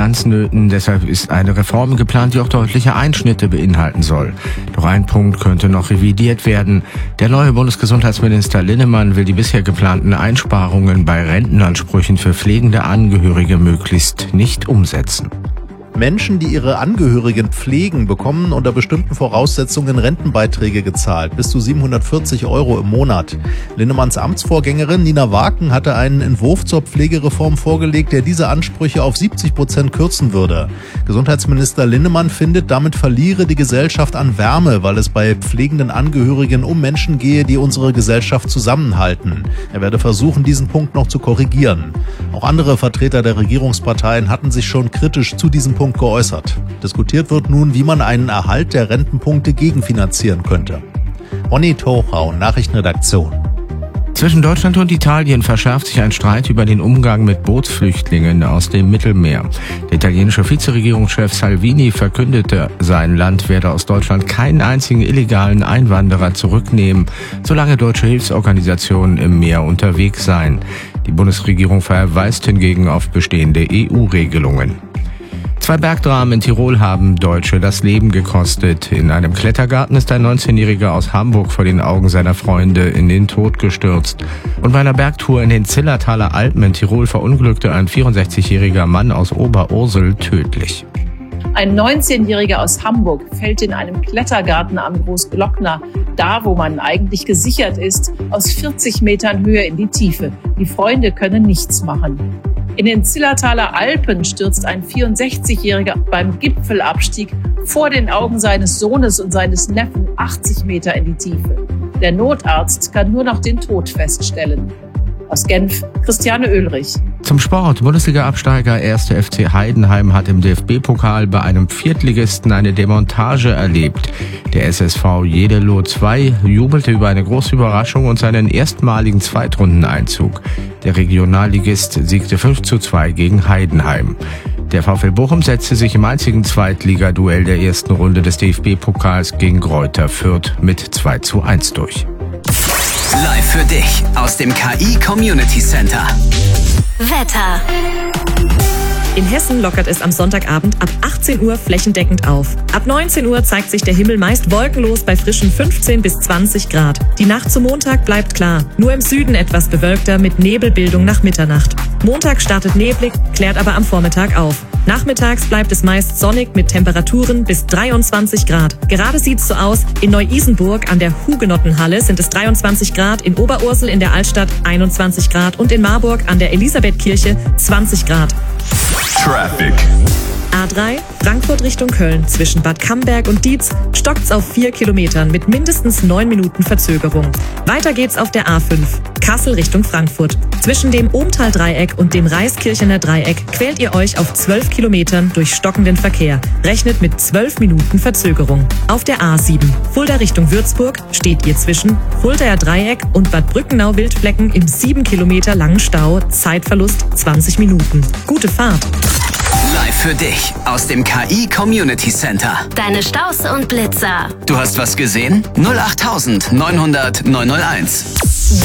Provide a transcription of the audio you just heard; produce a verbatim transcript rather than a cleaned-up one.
Finanznöten. Deshalb ist eine Reform geplant, die auch deutliche Einschnitte beinhalten soll. Doch ein Punkt könnte noch revidiert werden. Der neue Bundesgesundheitsminister Linnemann will die bisher geplanten Einsparungen bei Rentenansprüchen für pflegende Angehörige möglichst nicht umsetzen. Menschen, die ihre Angehörigen pflegen, bekommen unter bestimmten Voraussetzungen Rentenbeiträge gezahlt, bis zu siebenhundertvierzig Euro im Monat. Linnemanns Amtsvorgängerin Nina Waken hatte einen Entwurf zur Pflegereform vorgelegt, der diese Ansprüche auf siebzig Prozent kürzen würde. Gesundheitsminister Linnemann findet, damit verliere die Gesellschaft an Wärme, weil es bei pflegenden Angehörigen um Menschen gehe, die unsere Gesellschaft zusammenhalten. Er werde versuchen, diesen Punkt noch zu korrigieren. Auch andere Vertreter der Regierungsparteien hatten sich schon kritisch zu diesem Punkt geäußert. Diskutiert wird nun, wie man einen Erhalt der Rentenpunkte gegenfinanzieren könnte. Ronny Tochau, Nachrichtenredaktion. Zwischen Deutschland und Italien verschärft sich ein Streit über den Umgang mit Bootsflüchtlingen aus dem Mittelmeer. Der italienische Vizeregierungschef Salvini verkündete, sein Land werde aus Deutschland keinen einzigen illegalen Einwanderer zurücknehmen, solange deutsche Hilfsorganisationen im Meer unterwegs seien. Die Bundesregierung verweist hingegen auf bestehende E U-Regelungen. Zwei Bergdramen in Tirol haben Deutsche das Leben gekostet. In einem Klettergarten ist ein neunzehnjähriger aus Hamburg vor den Augen seiner Freunde in den Tod gestürzt. Und bei einer Bergtour in den Zillertaler Alpen in Tirol verunglückte ein vierundsechzigjähriger Mann aus Oberursel tödlich. Ein neunzehnjähriger aus Hamburg fällt in einem Klettergarten am Großglockner, da wo man eigentlich gesichert ist, aus vierzig Metern Höhe in die Tiefe. Die Freunde können nichts machen. In den Zillertaler Alpen stürzt ein vierundsechzigjähriger beim Gipfelabstieg vor den Augen seines Sohnes und seines Neffen achtzig Meter in die Tiefe. Der Notarzt kann nur noch den Tod feststellen. Aus Genf, Christiane Oehlrich. Zum Sport. Bundesliga-Absteiger erster F C Heidenheim hat im D F B-Pokal bei einem Viertligisten eine Demontage erlebt. Der S S V Jedelo zwei jubelte über eine große Überraschung und seinen erstmaligen Zweitrundeneinzug. Der Regionalligist siegte fünf zu zwei gegen Heidenheim. Der VfL Bochum setzte sich im einzigen Zweitligaduell der ersten Runde des D F B-Pokals gegen Greuther Fürth mit zwei zu eins durch. Live für dich aus dem K I Community Center. Wetter. In Hessen lockert es am Sonntagabend ab achtzehn Uhr flächendeckend auf. Ab neunzehn Uhr zeigt sich der Himmel meist wolkenlos bei frischen fünfzehn bis zwanzig Grad. Die Nacht zum Montag bleibt klar, nur im Süden etwas bewölkter mit Nebelbildung nach Mitternacht. Montag startet neblig, klärt aber am Vormittag auf. Nachmittags bleibt es meist sonnig mit Temperaturen bis dreiundzwanzig Grad. Gerade sieht's so aus, in Neu-Isenburg an der Hugenottenhalle sind es dreiundzwanzig Grad, in Oberursel in der Altstadt einundzwanzig Grad und in Marburg an der Elisabethkirche zwanzig Grad. Traffic. A drei, Frankfurt Richtung Köln. Zwischen Bad Camberg und Dietz stockt's auf vier Kilometern mit mindestens neun Minuten Verzögerung. Weiter geht's auf der A fünf, Kassel Richtung Frankfurt. Zwischen dem Ohmtal-Dreieck und dem Reiskirchener Dreieck quält ihr euch auf zwölf Kilometern durch stockenden Verkehr. Rechnet mit zwölf Minuten Verzögerung. Auf der A sieben, Fulda Richtung Würzburg, steht ihr zwischen Fuldaer Dreieck und Bad Brückenau-Wildflecken im sieben Kilometer langen Stau. Zeitverlust zwanzig Minuten. Gute Fahrt. Live für dich aus dem K I Community Center. Deine Staus und Blitzer. Du hast was gesehen? null acht neunhundert neunhunderteins.